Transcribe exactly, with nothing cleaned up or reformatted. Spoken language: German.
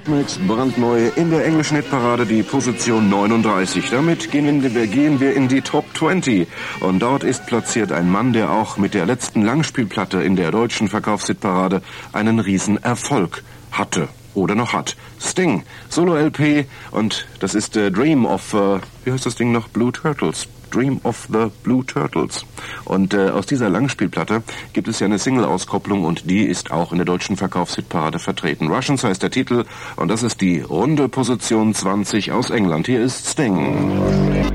Mit brandneu in der englischen Hitparade die Position neununddreißig. Damit gehen wir, gehen wir in die Top zwanzig. Und dort ist platziert ein Mann, der auch mit der letzten Langspielplatte in der deutschen Verkaufshitparade einen Riesenerfolg hatte. Oder noch hat. Sting, Solo-L P, und das ist äh, Dream of, äh, wie heißt das Ding noch? Blue Turtles. Dream of the Blue Turtles. Und äh, aus dieser Langspielplatte gibt es ja eine Single-Auskopplung und die ist auch in der deutschen Verkaufshitparade vertreten. Russians heißt der Titel und das ist die runde Position zwanzig aus England. Hier ist Sting.